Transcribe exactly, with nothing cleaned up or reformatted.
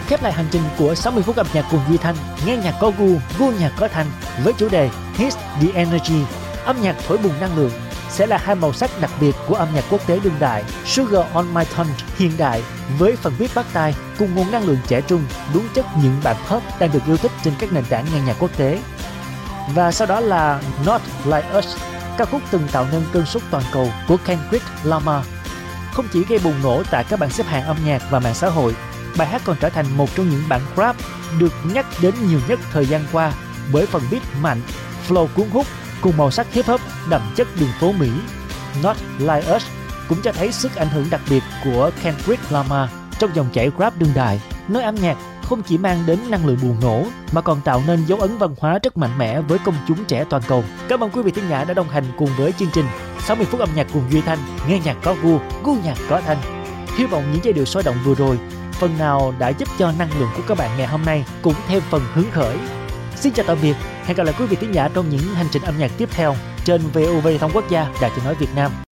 Khép lại hành trình của sáu mươi phút âm nhạc cùng Duy Thanh, nghe nhạc có gu, gu nhạc có thanh với chủ đề Hits the Energy, âm nhạc thổi bùng năng lượng sẽ là hai màu sắc đặc biệt của âm nhạc quốc tế đương đại. Sugar on My Tongue hiện đại với phần beat bắt tai cùng nguồn năng lượng trẻ trung đúng chất những bạn pop đang được yêu thích trên các nền tảng nghe nhạc quốc tế. Và sau đó là Not Like Us, ca khúc từng tạo nên cơn sốt toàn cầu của Kendrick Lamar. Không chỉ gây bùng nổ tại các bảng xếp hạng âm nhạc và mạng xã hội, bài hát còn trở thành một trong những bản rap được nhắc đến nhiều nhất thời gian qua bởi phần beat mạnh, flow cuốn hút cùng màu sắc hip hop đậm chất đường phố Mỹ. Not Like Us cũng cho thấy sức ảnh hưởng đặc biệt của Kendrick Lamar trong dòng chảy rap đương đại, nơi âm nhạc không chỉ mang đến năng lượng bùng nổ mà còn tạo nên dấu ấn văn hóa rất mạnh mẽ với công chúng trẻ toàn cầu. Cảm ơn quý vị thính giả đã đồng hành cùng với chương trình sáu mươi phút âm nhạc cùng Duy Thanh, nghe nhạc có gu, gu nhạc có thanh. Hy vọng những giai điệu sôi động vừa rồi phần nào đã giúp cho năng lượng của các bạn ngày hôm nay cũng thêm phần hứng khởi. Xin chào tạm biệt, hẹn gặp lại quý vị thính giả trong những hành trình âm nhạc tiếp theo trên vê o vê Thông Quốc gia, Đài Tiếng nói Việt Nam.